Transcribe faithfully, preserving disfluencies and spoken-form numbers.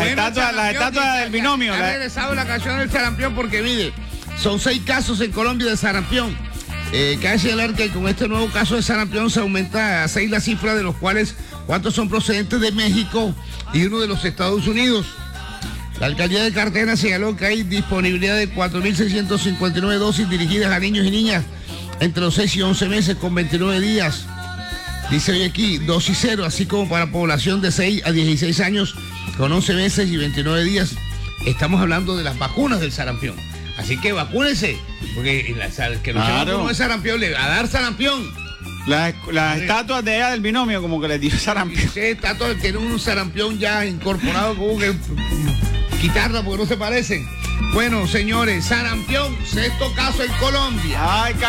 Las estatuas, las estatuas del binomio. Ha la... regresado la canción del sarampión porque, mire, son seis casos en Colombia de sarampión. Eh, cabe señalar que con este nuevo caso de sarampión se aumenta a seis la cifra, de los cuales cuatro son procedentes de México y uno de los Estados Unidos. La alcaldía de Cartagena señaló que hay disponibilidad de cuatro mil seiscientas cincuenta y nueve dosis dirigidas a niños y niñas entre los seis y once meses con veintinueve días. Dice hoy aquí, dosis cero, así como para población de seis a dieciséis años con once meses y veintinueve días. Estamos hablando de las vacunas del sarampión. Así que vacúnense, porque la, que no claro. se vacunó de sarampión, le va a dar sarampión. Las, las estatuas de ella del binomio como que les dio sarampión. Ese estatuas tienen un sarampión ya incorporado, como que quitarla porque no se parecen. Bueno, señores, sarampión, sexto caso en Colombia. Ay,